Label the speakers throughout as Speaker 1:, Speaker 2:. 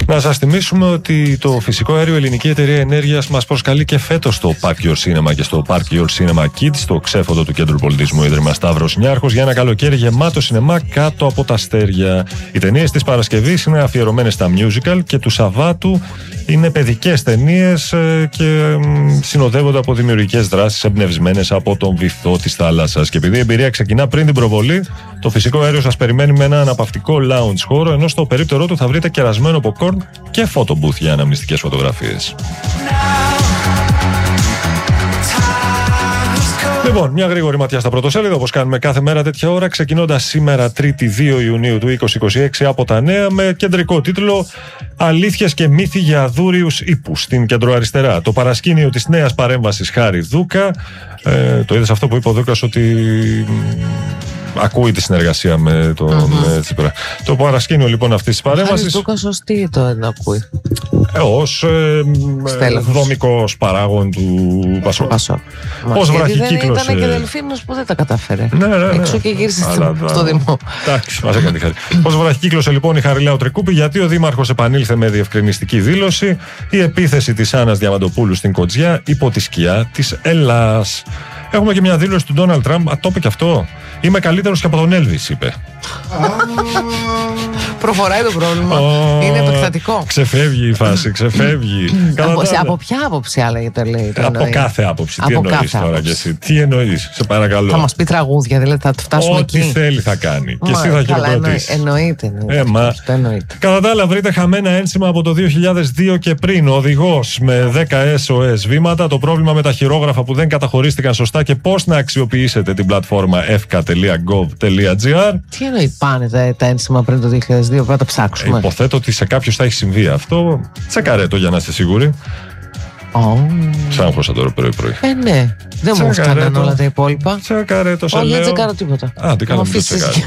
Speaker 1: Να σας θυμίσουμε ότι το φυσικό αέριο Ελληνική Εταιρεία Ενέργειας μας προσκαλεί και φέτος στο Park Your Cinema και στο Park Your Cinema Kids, στο ξέφωτο του Κέντρου Πολιτισμού Ίδρυμα Σταύρος Νιάρχος, για ένα καλοκαίρι γεμάτο σινεμά κάτω από τα αστέρια. Οι ταινίες της Παρασκευής είναι αφιερωμένες στα musical και του Σαββάτου είναι παιδικές ταινίες και συνοδεύονται από δημιουργικές δράσεις εμπνευσμένες από τον βυθό της θάλασσας. Και επειδή η εμπειρία ξεκινά πριν την προβολή, το φυσικό αέριο σας περιμένει με ένα αναπαυτικό lounge χώρο, ενώ στο περίπτερό του θα βρείτε κερασμένο popcorn και photo booth για αναμνηστικές φωτογραφίες. Λοιπόν, μια γρήγορη ματιά στα πρωτοσέλιδα, όπως κάνουμε κάθε μέρα τέτοια ώρα, ξεκινώντας σήμερα 3η 2 Ιουνίου του 2026 από τα νέα, με κεντρικό τίτλο «Αλήθειες και μύθοι για αδούριους ύπους» στην κεντροαριστερά. Το παρασκήνιο της νέας παρέμβασης Χάρη Δούκα. Το είδες αυτό που είπε ο Δούκας, ότι ακούει τη συνεργασία με το Τσίπρα. Το παρασκήνιο λοιπόν αυτής της παρέμβασης.
Speaker 2: Ο Δούκας ως τι το ακούει?
Speaker 1: Ως δομικός παράγων του Πασόκ. Ως βραχικύκλος.
Speaker 2: Ήταν και Δελφίνος που δεν τα κατάφερε.
Speaker 1: Ναι.
Speaker 2: Έξω και γύρισε στο Δήμο.
Speaker 1: Εντάξει, μας έκανε χάρη. Ως βραχικύκλωσε λοιπόν η Χαριλάου Τρικούπη, γιατί ο Δήμαρχος επανήλθε με διευκρινιστική δήλωση. Η επίθεση της Άννας Διαμαντοπούλου στην Κοτζιά υπό τη σκιά της Ελλάς. Έχουμε και μια δήλωση του Ντόναλντ Τραμπ. Το είπε και αυτό. Είμαι καλύτερος και από τον Έλβις, είπε.
Speaker 2: Προχωράει το πρόβλημα. Είναι επεκτατικό.
Speaker 1: Ξεφεύγει η φάση, ξεφεύγει.
Speaker 2: Από ποια άποψη άλλαγε το λέει?
Speaker 1: Από κάθε άποψη. Τι εννοείς τώρα κι εσύ? Τι εννοείς, σε παρακαλώ?
Speaker 2: Θα μας πει τραγούδια, δηλαδή θα φτάσουμε εκεί?
Speaker 1: Ό,τι θέλει θα κάνει. Και εσύ θα χειροκροτήσεις.
Speaker 2: Εννοείται.
Speaker 1: Κατά τα άλλα, βρείτε χαμένα ένσημα από το 2002 και πριν. Ο οδηγός με 10 SOS βήματα, το πρόβλημα με τα χειρόγραφα που δεν καταχωρίστηκαν σωστά και πώς να αξιοποιήσετε την πλατφόρμα fk.gov.gr.
Speaker 2: Τι εννοεί πάνε τα ένσημα πριν το 2002, πρέπει να τα ψάξουμε.
Speaker 1: Υποθέτω ότι σε κάποιους θα έχει συμβεί αυτό. Τσεκαρέ το για να είστε σίγουροι. Ξάγχωσα τώρα πρωί-πρωί.
Speaker 2: Ναι. Δεν μου φτάναν όλα τα υπόλοιπα.
Speaker 1: Τσεκαρέ το σε λέω.
Speaker 2: Δεν τσεκάρω τίποτα.
Speaker 1: Τι κάνω με το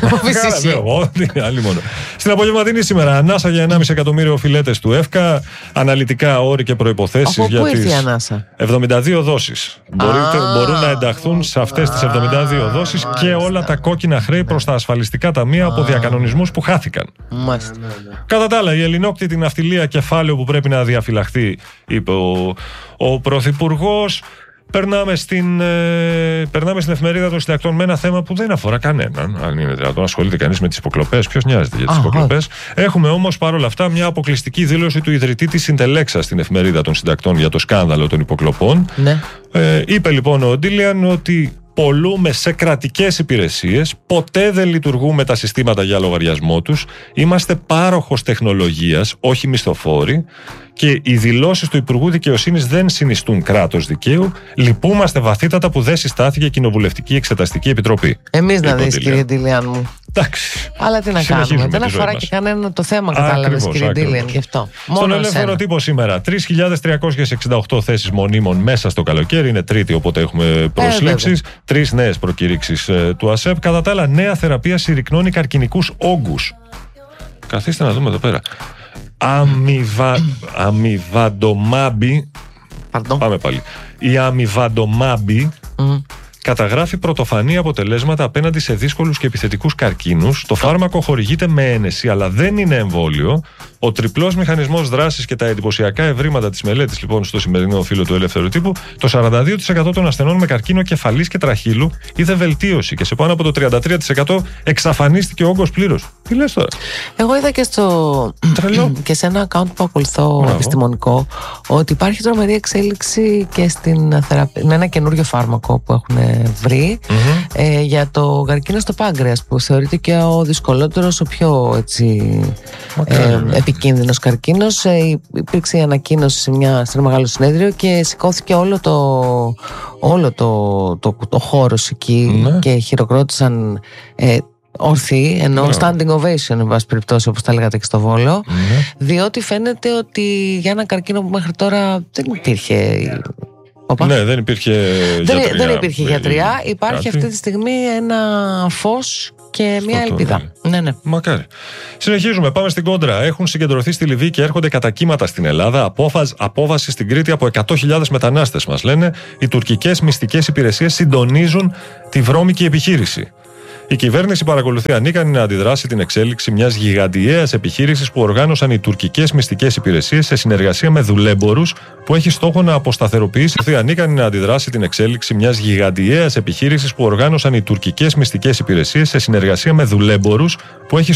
Speaker 1: τσεκάρω. Στην απογευματινή σήμερα, ανάσα για 1,5 εκατομμύριο φιλέτες του ΕΦΚΑ. Αναλυτικά όροι και προϋποθέσεις για τις 72 δόσεις. Μπορούν να ενταχθούν σε αυτές τις 72 δόσεις και όλα τα κόκκινα χρέη προς τα ασφαλιστικά ταμεία από διακανονισμούς που χάθηκαν. Κατά τα άλλα, η ελληνόκτητη ναυτιλία κεφάλαιο που πρέπει να διαφυλαχθεί, είπε ο Πρωθυπουργός. Περνάμε στην εφημερίδα των συντακτών με ένα θέμα που δεν αφορά κανέναν. Αν είναι δυνατόν, ασχολείται κανείς με τις υποκλοπές. Ποιος νοιάζεται για τις υποκλοπές? Έχουμε όμως παρόλα αυτά μια αποκλειστική δήλωση του ιδρυτή της Συντελέξα στην εφημερίδα των συντακτών για το σκάνδαλο των υποκλοπών. Ναι. Είπε λοιπόν ο Ντίλιαν ότι πολλούμε σε κρατικές υπηρεσίες, ποτέ δεν λειτουργούμε τα συστήματα για λογαριασμό τους, είμαστε πάροχος τεχνολογίας, όχι μισθοφόροι, και οι δηλώσεις του Υπουργού Δικαιοσύνης δεν συνιστούν κράτος δικαίου. Λυπούμαστε βαθύτατα που δεν συστάθηκε Κοινοβουλευτική Εξεταστική Επιτροπή.
Speaker 2: Εμείς να δεις, κύριε Ντίλιαν μου.
Speaker 1: Εντάξει.
Speaker 2: Αλλά τι να κάνουμε. Δεν αφορά και κανένα το θέμα, κατάλαβες, κύριε Ντίλιαν, γι' αυτό.
Speaker 1: Στον ελεύθερο τύπο σήμερα, 3.368 θέσεις μονίμων μέσα στο καλοκαίρι. Είναι Τρίτη, οπότε έχουμε προσλήψεις. 3 νέες προκηρύξεις του ΑΣΕΠ. Κατά τα άλλα, νέα θεραπεία συρρυκνώνει καρκινικούς όγκους. Καθίστε να δούμε εδώ πέρα. Αμιβαντομάμπι. Πάμε πάλι. Η αμιβαντομάμπι καταγράφει πρωτοφανή αποτελέσματα απέναντι σε δύσκολους και επιθετικούς καρκίνους. Το φάρμακο χορηγείται με ένεση, αλλά δεν είναι εμβόλιο. Ο τριπλός μηχανισμός δράσης και τα εντυπωσιακά ευρήματα της μελέτης, λοιπόν, στο σημερινό φύλλο του ελεύθερου τύπου, το 42% των ασθενών με καρκίνο κεφαλής και τραχύλου είδε βελτίωση και σε πάνω από το 33% εξαφανίστηκε ο όγκος πλήρως. Τι λες τώρα?
Speaker 2: Εγώ είδα και και σε ένα account που ακολουθώ επιστημονικό ότι υπάρχει τρομερή εξέλιξη και με ένα καινούριο φάρμακο που έχουν βρει για το καρκίνο στο πάγκρεας, που θεωρείται και ο δυσκολότερος, ο πιο επικίνδυνος καρκίνος. Υπήρξε η ανακοίνωση σε ένα μεγάλο συνέδριο και σηκώθηκε όλο το χώρος εκεί και χειροκρότησαν ορθή, ενώ standing ovation, εν πάση περιπτώσει, όπως τα λέγατε και στο Βόλο, διότι φαίνεται ότι για ένα καρκίνο που μέχρι τώρα δεν υπήρχε.
Speaker 1: Ναι, δεν υπήρχε γιατριά.
Speaker 2: Δεν υπήρχε γιατριά. Υπάρχει αυτή τη στιγμή ένα φως και μια ελπίδα. Ναι.
Speaker 1: Μακάρι. Συνεχίζουμε. Πάμε στην κόντρα. Έχουν συγκεντρωθεί στη Λιβύη και έρχονται κατά κύματα στην Ελλάδα. Απόβαση στην Κρήτη από 100.000 μετανάστες, μας λένε. Οι τουρκικές μυστικές υπηρεσίες συντονίζουν τη βρώμικη επιχείρηση. Η κυβέρνηση παρακολουθεί ανίκανη να αντιδράσει την εξέλιξη μιας γιγαντιαίας επιχείρησης που οργάνωσαν οι τουρκικές μυστικές υπηρεσίες σε συνεργασία με δουλέμπορους, που έχει στόχο να αποσταθεροποιήσει. Ανίκανη να αντιδράσει την εξέλιξη μιας γιγαντιαίας επιχείρησης που οργάνωσαν οι τουρκικές μυστικές υπηρεσίες σε συνεργασία με δουλέμπορους, που έχει